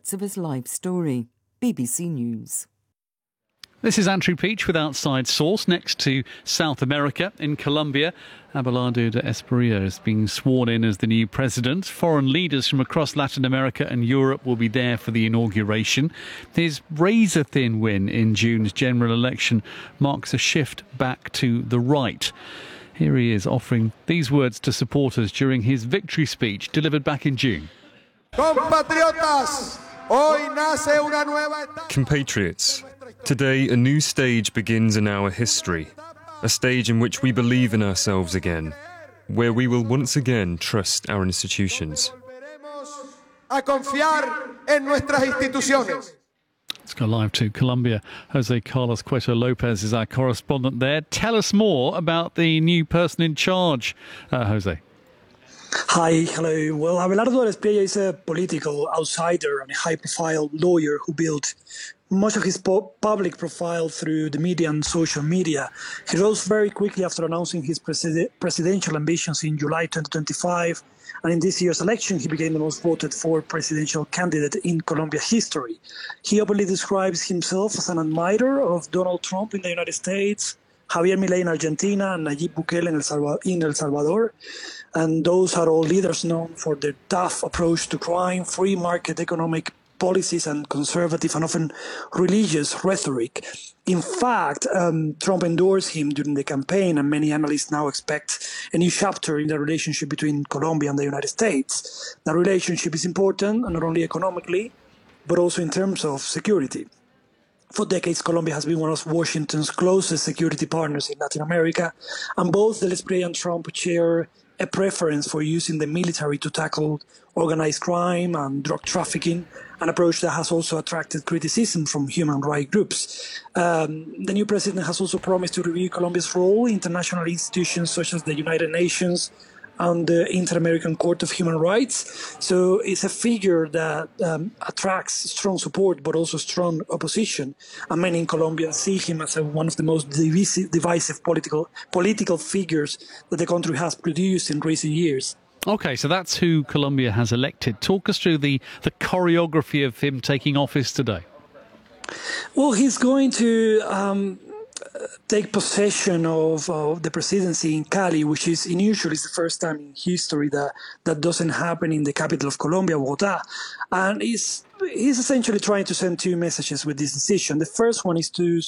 highlights of his life story. BBC News. This is Andrew Peach with Outside Source. Next to South America, in Colombia, Abelardo de Espriella is being sworn in as the new president. Foreign leaders from across Latin America and Europe will be there for the inauguration. His razor-thin win in June's general election marks a shift back to the right. Here he is offering these words to supporters during his victory speech delivered back in June. Compatriotas, today a new stage begins in our history, a stage in which we believe in ourselves again, where we will once again trust our institutions. Let's go live to Colombia. Jose Carlos Cueto Lopez is our correspondent there. Tell us more about the new person in charge, Jose. Hi, hello. Well, Abelardo de Espriella is a political outsider and a high-profile lawyer who built much of his public profile through the media and social media. He rose very quickly after announcing his presidential ambitions in July 2025, and in this year's election, he became the most voted for presidential candidate in Colombia's history. He openly describes himself as an admirer of Donald Trump in the United States, Javier Milei in Argentina, and Nayib Bukele in El Salvador. And those are all leaders known for their tough approach to crime, free market economic policies, and conservative and often religious rhetoric. In fact, Trump endorsed him during the campaign, and many analysts now expect a new chapter in the relationship between Colombia and the United States. The relationship is important, not only economically, but also in terms of security. For decades, Colombia has been one of Washington's closest security partners in Latin America, and both de Espriella and Trump share a preference for using the military to tackle organized crime and drug trafficking, an approach that has also attracted criticism from human rights groups. The new president has also promised to review Colombia's role in international institutions such as the United Nations and the Inter-American Court of Human Rights. So it's a figure that attracts strong support, but also strong opposition. And many in Colombia see him as one of the most divisive political figures that the country has produced in recent years. OK, so that's who Colombia has elected. Talk us through the choreography of him taking office today. Well, he's going to take possession of the presidency in Cali, which is unusual. It's the first time in history that doesn't happen in the capital of Colombia, Bogotá. And he's essentially trying to send two messages with this decision. The first one is to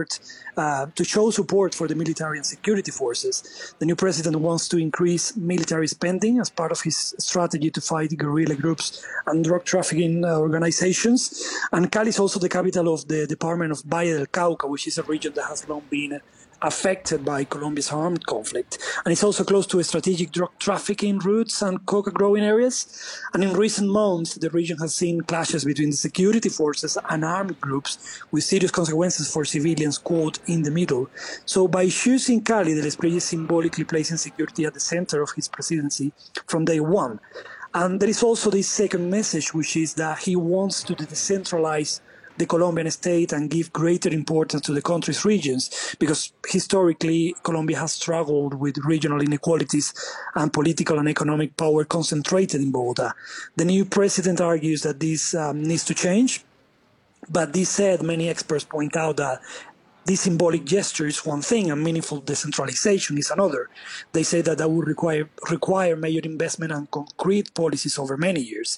show support for the military and security forces. The new president wants to increase military spending as part of his strategy to fight guerrilla groups and drug trafficking organizations. And Cali is also the capital of the department of Valle del Cauca, which is a region that has long been affected by Colombia's armed conflict. And it's also close to strategic drug trafficking routes and coca growing areas. And in recent months, the region has seen clashes between the security forces and armed groups with serious consequences for civilians caught in the middle. So by choosing Cali, de Espriella is symbolically placing security at the center of his presidency from day one. And there is also this second message, which is that he wants to decentralize the Colombian state and give greater importance to the country's regions, because historically Colombia has struggled with regional inequalities and political and economic power concentrated in Bogotá. The new president argues that this needs to change, but this said, many experts point out that this symbolic gesture is one thing and meaningful decentralization is another. They say that would require major investment and concrete policies over many years.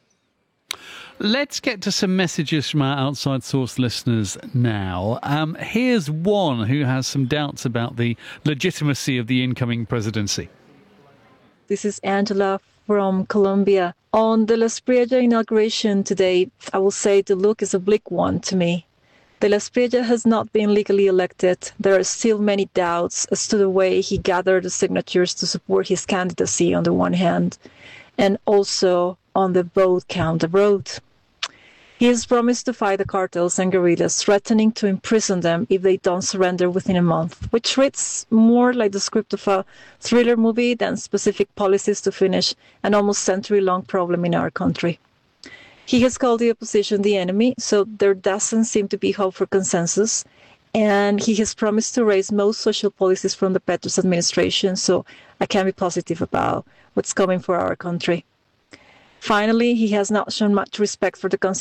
Let's get to some messages from our Outside Source listeners now. Here's one who has some doubts about the legitimacy of the incoming presidency. This is Angela from Colombia. On the Espriella inauguration today, I will say the look is a bleak one to me. De Espriella has not been legally elected. There are still many doubts as to the way he gathered the signatures to support his candidacy on the one hand, and also on the vote count abroad. He has promised to fight the cartels and guerrillas, threatening to imprison them if they don't surrender within a month, which reads more like the script of a thriller movie than specific policies to finish an almost century-long problem in our country. He has called the opposition the enemy, so there doesn't seem to be hope for consensus, and he has promised to raise most social policies from the Petros administration, so I can be positive about what's coming for our country. Finally, he has not shown much respect for the Constitution